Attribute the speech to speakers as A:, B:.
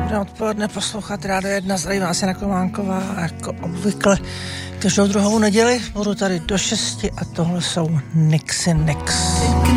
A: Dobré odpoledne, poslouchat Rádio 1, zdraví vás Jana Kománková a jako obvykle každou druhou neděli budu tady do 6 a tohle jsou Nixy Nix.